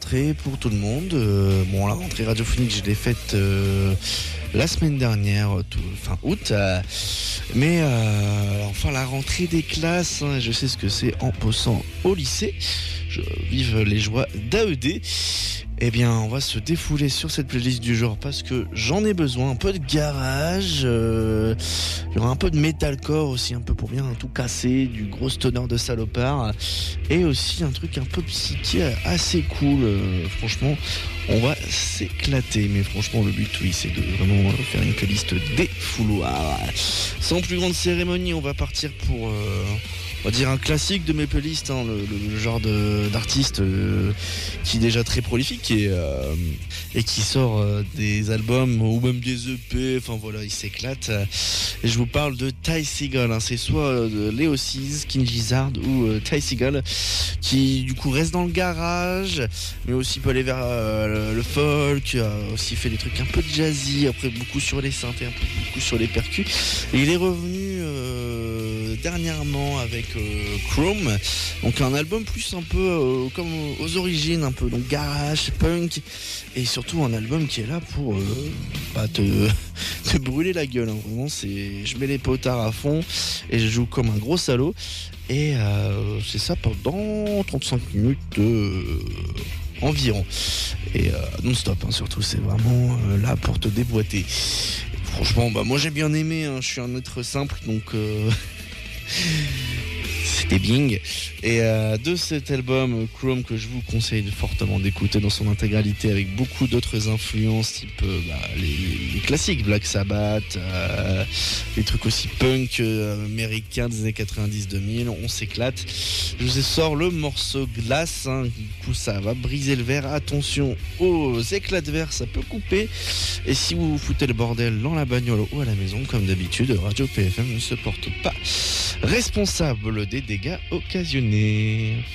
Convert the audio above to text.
rentrée pour tout le monde. La rentrée radiophonique, je l'ai faite la semaine dernière, fin août. Mais la rentrée des classes, hein, je sais ce que c'est en bossant au lycée. Je vive les joies d'AED. Eh bien, on va se défouler sur cette playlist du jour parce que j'en ai besoin. Un peu de garage, il y aura un peu de metalcore aussi, un peu pour bien tout casser, du gros stoner de salopard, et aussi un truc un peu psyché assez cool. Franchement, on va s'éclater. Mais franchement, le but, oui, c'est de vraiment faire une playlist défouloir. Sans plus grande cérémonie, on va partir pour... on va dire un classique de mes playlists, hein, le genre d'artiste qui est déjà très prolifique et qui sort des albums ou même des EP, enfin voilà, il s'éclate. Et je vous parle de Ty Segall, hein, c'est soit Leo Seas, King Gizzard ou Ty Segall, qui du coup reste dans le garage, mais aussi peut aller vers le folk, aussi fait des trucs un peu jazzy, après beaucoup sur les synthés, beaucoup sur les percus. Et il est revenu dernièrement avec Chrome, donc un album plus un peu comme aux origines, un peu donc garage, punk, et surtout un album qui est là pour te brûler la gueule, hein. Vraiment, je mets les potards à fond et je joue comme un gros salaud, et c'est ça pendant 35 minutes environ, et non-stop, hein, surtout, c'est vraiment là pour te déboîter. Franchement, moi j'ai bien aimé, hein, je suis un être simple, donc c'était Bing. Et de cet album Chrome, que je vous conseille fortement d'écouter dans son intégralité, avec beaucoup d'autres influences type les classiques Black Sabbath, les trucs aussi punk américains des années 90-2000, on s'éclate. Je vous sors le morceau Glass, hein, du coup ça va briser le verre, attention aux éclats de verre, ça peut couper, et si vous foutez le bordel dans la bagnole ou à la maison, comme d'habitude, Radio PFM ne se porte pas responsable des dégâts occasionnés.